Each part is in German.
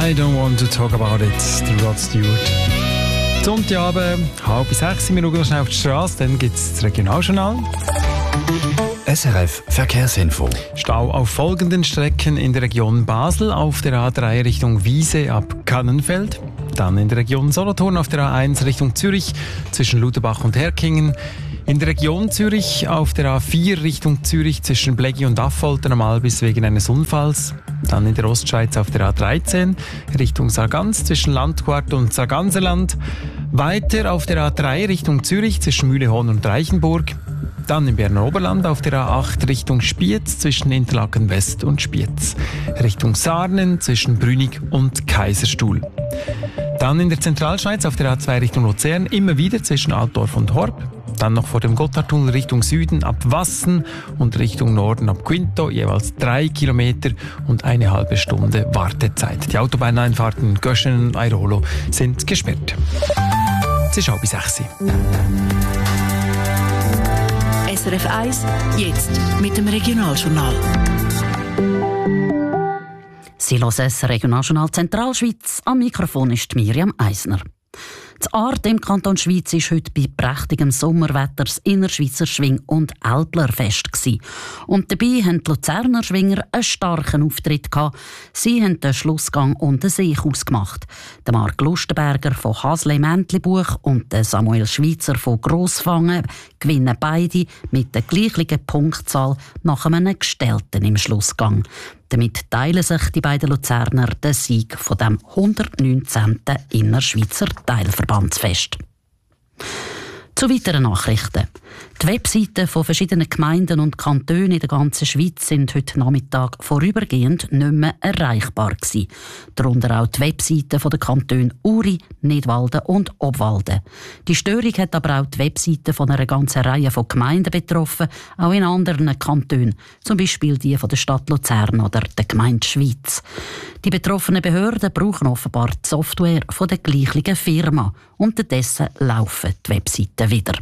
I don't want to talk about it, der Rod Stewart. Sonntagabend, 5:30, wir schauen schnell auf die Straße, dann gibt es das Regionaljournal. SRF Verkehrsinfo. Stau auf folgenden Strecken in der Region Basel, auf der A3 Richtung Wiese ab Kannenfeld. Dann in der Region Solothurn auf der A1 Richtung Zürich zwischen Luderbach und Herkingen. In der Region Zürich auf der A4 Richtung Zürich zwischen Bleggi und Affolter am Albis wegen eines Unfalls. Dann in der Ostschweiz auf der A13 Richtung Sargans zwischen Landquart und Sarganserland. Weiter auf der A3 Richtung Zürich zwischen Mühlehorn und Reichenburg. Dann im Berner Oberland auf der A8 Richtung Spiez zwischen Interlaken West und Spiez. Richtung Sarnen zwischen Brünig und Kaiserstuhl. Dann in der Zentralschweiz auf der A2 Richtung Luzern immer wieder zwischen Altdorf und Horb. Dann noch vor dem Gotthardtunnel Richtung Süden ab Wassen und Richtung Norden ab Quinto, jeweils 3 Kilometer und eine halbe Stunde Wartezeit. Die Autobahneinfahrten Göschenen und Airolo sind gesperrt. Es ist 5:06. SRF 1, jetzt mit dem Regionaljournal. Sie hören das Regionaljournal Zentralschweiz. Am Mikrofon ist Miriam Eisner. Die Art im Kanton Schweiz war heute bei prächtigem Sommerwetter das Innerschweizer Schwing- und Älplerfest. Und dabei hatten die Luzerner Schwinger einen starken Auftritt gehabt. Sie haben den Schlussgang und den Sieg ausgemacht. Der Marc Lustenberger von Hasle Mäntlibuch und der Samuel Schweitzer von Grossfangen gewinnen beide mit der gleichen Punktzahl nach einem Gestellten im Schlussgang. Damit teilen sich die beiden Luzerner den Sieg von dem 119. Innerschweizer Teilverbandsfest. Zu weiteren Nachrichten. Die Webseiten von verschiedenen Gemeinden und Kantonen in der ganzen Schweiz sind heute Nachmittag vorübergehend nicht mehr erreichbar gewesen. Darunter auch die Webseiten der Kantone Uri, Nidwalden und Obwalden. Die Störung hat aber auch die Webseiten von einer ganzen Reihe von Gemeinden betroffen, auch in anderen Kantonen, zum Beispiel die von der Stadt Luzern oder der Gemeinde Schwyz. Die betroffenen Behörden brauchen offenbar die Software von der gleichen Firma. Unterdessen laufen die Webseiten wieder.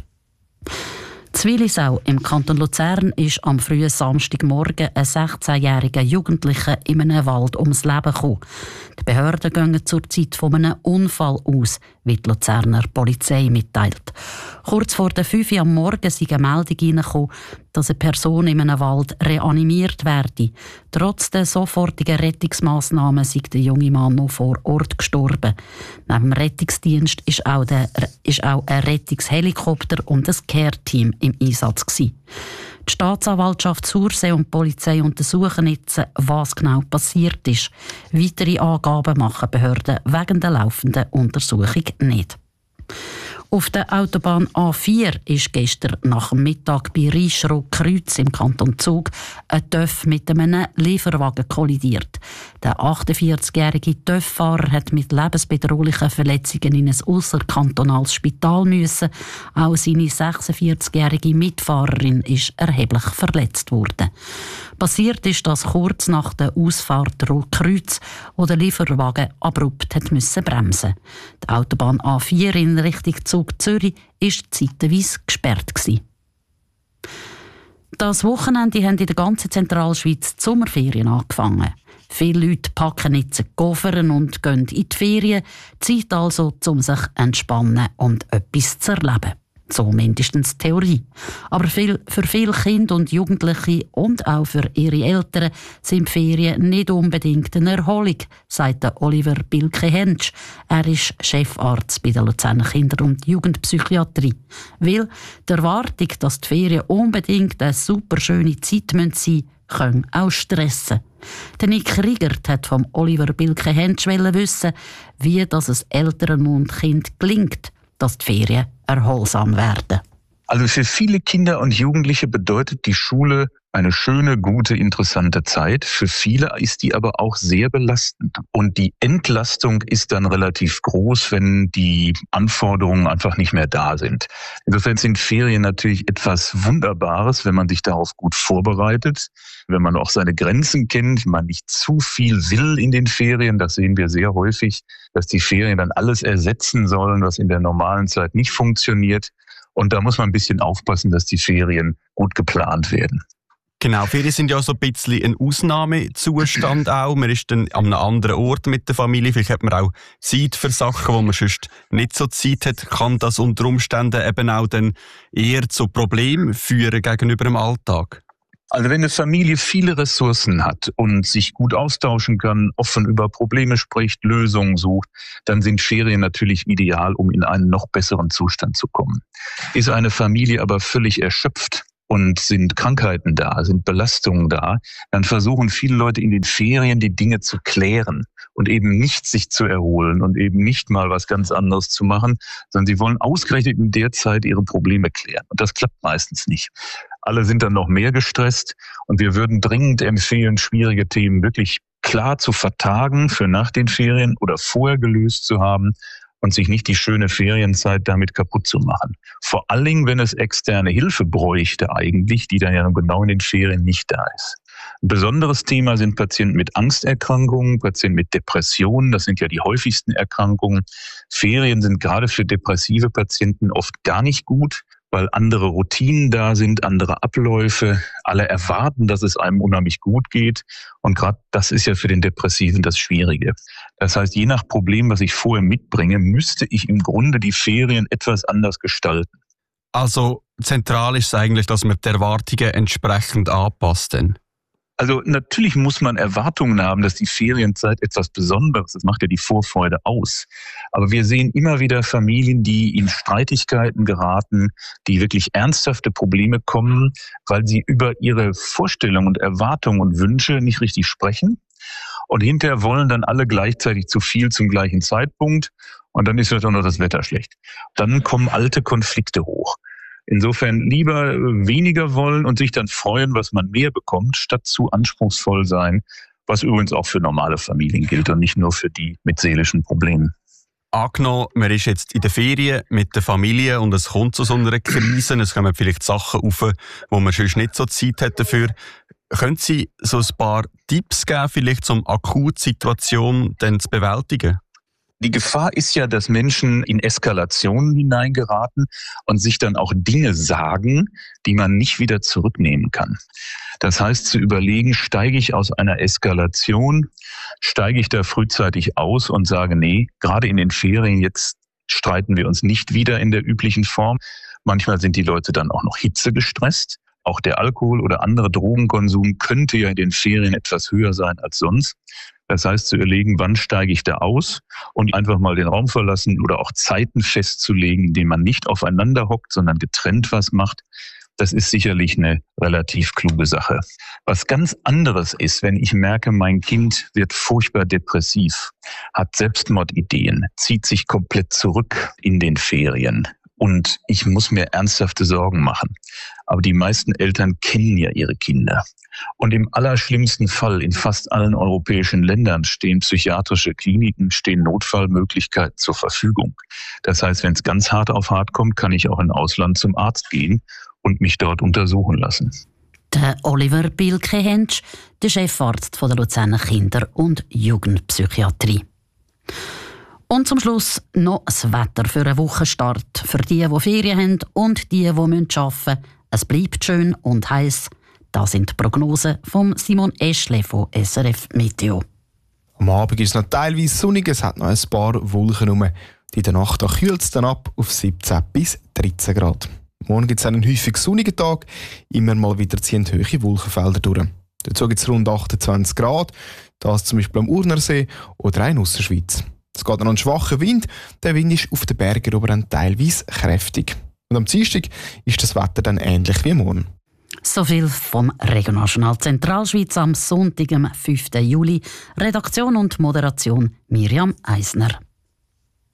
Willisau im Kanton Luzern ist am frühen Samstagmorgen ein 16-jähriger Jugendlicher in einem Wald ums Leben gekommen. Die Behörden gehen zurzeit von einem Unfall aus, wie die Luzerner Polizei mitteilt. Kurz vor der 5 Uhr am Morgen ist eine Meldung reingekommen, dass eine Person in einem Wald reanimiert werde. Trotz der sofortigen Rettungsmaßnahmen sei der junge Mann noch vor Ort gestorben. Neben dem Rettungsdienst ist auch ein Rettungshelikopter und ein Care-Team im Einsatz gewesen. Die Staatsanwaltschaft Sursee und die Polizei untersuchen jetzt, was genau passiert ist. Weitere Angaben machen Behörden wegen der laufenden Untersuchung nicht. Auf der Autobahn A4 ist gestern nach dem Mittag bei Rieschrow-Kreuz im Kanton Zug ein TÜV mit einem Lieferwagen kollidiert. Der 48-jährige TÜV-Fahrer hat mit lebensbedrohlichen Verletzungen in ein ausserkantonales Spital müssen. Auch seine 46-jährige Mitfahrerin ist erheblich verletzt worden. Passiert ist das kurz nach der Ausfahrt Rotkreuz, wo der Lieferwagen abrupt hat müssen bremsen. Die Autobahn A4 in Richtung Zug Zürich war zeitweise gesperrt. Das Wochenende haben in der ganzen Zentralschweiz die Sommerferien angefangen. Viele Leute packen jetzt Koffer und gehen in die Ferien. Zeit also, um sich zu entspannen und etwas zu erleben. So mindestens Theorie. Aber für viele Kinder und Jugendliche und auch für ihre Eltern sind Ferien nicht unbedingt eine Erholung, sagt Oliver Bilke-Hentsch. Er ist Chefarzt bei der Luzerner Kinder- und Jugendpsychiatrie. Weil die Erwartung, dass die Ferien unbedingt eine super schöne Zeit sein müssen, können auch stressen. Der Nick Riegert hat vom Oliver Bilke-Hentsch wissen, wie das es Eltern und Kind gelingt, dass die Ferien erholsam werden. Also für viele Kinder und Jugendliche bedeutet die Schule eine schöne, gute, interessante Zeit. Für viele ist die aber auch sehr belastend. Und die Entlastung ist dann relativ groß, wenn die Anforderungen einfach nicht mehr da sind. Insofern sind Ferien natürlich etwas Wunderbares, wenn man sich darauf gut vorbereitet, wenn man auch seine Grenzen kennt, man nicht zu viel will in den Ferien. Das sehen wir sehr häufig, dass die Ferien dann alles ersetzen sollen, was in der normalen Zeit nicht funktioniert. Und da muss man ein bisschen aufpassen, dass die Ferien gut geplant werden. Genau, Ferien sind ja so ein bisschen ein Ausnahmezustand auch. Man ist dann an einem anderen Ort mit der Familie. Vielleicht hat man auch Zeit für Sachen, wo man sonst nicht so Zeit hat. Kann das unter Umständen eben auch dann eher zu Problemen führen gegenüber dem Alltag? Also wenn eine Familie viele Ressourcen hat und sich gut austauschen kann, offen über Probleme spricht, Lösungen sucht, dann sind Ferien natürlich ideal, um in einen noch besseren Zustand zu kommen. Ist eine Familie aber völlig erschöpft und sind Krankheiten da, sind Belastungen da, dann versuchen viele Leute in den Ferien die Dinge zu klären und eben nicht sich zu erholen und eben nicht mal was ganz anderes zu machen, sondern sie wollen ausgerechnet in der Zeit ihre Probleme klären. Und das klappt meistens nicht. Alle sind dann noch mehr gestresst und wir würden dringend empfehlen, schwierige Themen wirklich klar zu vertagen für nach den Ferien oder vorher gelöst zu haben und sich nicht die schöne Ferienzeit damit kaputt zu machen. Vor allen Dingen, wenn es externe Hilfe bräuchte eigentlich, die dann ja genau in den Ferien nicht da ist. Ein besonderes Thema sind Patienten mit Angsterkrankungen, Patienten mit Depressionen. Das sind ja die häufigsten Erkrankungen. Ferien sind gerade für depressive Patienten oft gar nicht gut, weil andere Routinen da sind, andere Abläufe. Alle erwarten, dass es einem unheimlich gut geht. Und gerade das ist ja für den Depressiven das Schwierige. Das heißt, je nach Problem, was ich vorher mitbringe, müsste ich im Grunde die Ferien etwas anders gestalten. Also zentral ist es eigentlich, dass man die Erwartungen entsprechend anpasst. Denn. Also natürlich muss man Erwartungen haben, dass die Ferienzeit etwas Besonderes ist. Das macht ja die Vorfreude aus. Aber wir sehen immer wieder Familien, die in Streitigkeiten geraten, die wirklich ernsthafte Probleme kommen, weil sie über ihre Vorstellungen und Erwartungen und Wünsche nicht richtig sprechen. Und hinterher wollen dann alle gleichzeitig zu viel zum gleichen Zeitpunkt. Und dann ist vielleicht auch noch das Wetter schlecht. Dann kommen alte Konflikte hoch. Insofern lieber weniger wollen und sich dann freuen, was man mehr bekommt, statt zu anspruchsvoll sein, was übrigens auch für normale Familien gilt und nicht nur für die mit seelischen Problemen. Angenommen, man ist jetzt in der Ferien mit der Familie und es kommt zu so einer Krise, es kommen vielleicht Sachen auf, wo man sonst nicht so Zeit hat dafür. Können Sie so ein paar Tipps geben, vielleicht um Akutsituationen dann zu bewältigen? Die Gefahr ist ja, dass Menschen in Eskalationen hineingeraten und sich dann auch Dinge sagen, die man nicht wieder zurücknehmen kann. Das heißt, zu überlegen, steige ich aus einer Eskalation, steige ich da frühzeitig aus und sage, nee, gerade in den Ferien, jetzt streiten wir uns nicht wieder in der üblichen Form. Manchmal sind die Leute dann auch noch hitzegestresst. Auch der Alkohol oder andere Drogenkonsum könnte ja in den Ferien etwas höher sein als sonst. Das heißt, zu überlegen, wann steige ich da aus und einfach mal den Raum verlassen oder auch Zeiten festzulegen, in denen man nicht aufeinander hockt, sondern getrennt was macht. Das ist sicherlich eine relativ kluge Sache. Was ganz anderes ist, wenn ich merke, mein Kind wird furchtbar depressiv, hat Selbstmordideen, zieht sich komplett zurück in den Ferien. Und ich muss mir ernsthafte Sorgen machen. Aber die meisten Eltern kennen ja ihre Kinder. Und im allerschlimmsten Fall in fast allen europäischen Ländern stehen psychiatrische Kliniken, stehen Notfallmöglichkeiten zur Verfügung. Das heißt, wenn es ganz hart auf hart kommt, kann ich auch im Ausland zum Arzt gehen und mich dort untersuchen lassen. Der Oliver Bilke-Hentsch, der Chefarzt von der Luzerner Kinder- und Jugendpsychiatrie. Und zum Schluss noch das Wetter für einen Wochenstart. Für die Ferien haben und die arbeiten müssen. Es bleibt schön und heiß. Das sind die Prognosen von Simon Eschle von SRF Meteo. Am Abend ist es noch teilweise sonnig, es hat noch ein paar Wolken rum. In der Nacht kühlt es dann ab auf 17 bis 13 Grad. Morgen gibt es einen häufig sonnigen Tag. Immer mal wieder ziehen hohe Wolkenfelder durch. Dazu gibt es rund 28 Grad. Das zum Beispiel am Urnersee oder in Ausserschweiz. Es geht dann an einen schwachen Wind. Der Wind ist auf den Bergen aber dann teilweise kräftig. Und am Dienstag ist das Wetter dann ähnlich wie morgen. So viel vom Regionaljournal Zentralschweiz am Sonntag, am 5. Juli. Redaktion und Moderation Miriam Eisner.